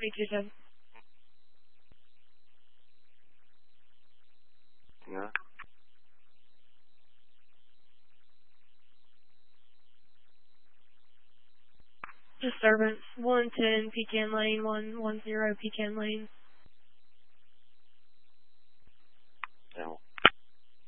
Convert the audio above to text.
2210. Yeah. Disturbance 110 Pecan Lane, 110 Pecan Lane. Now.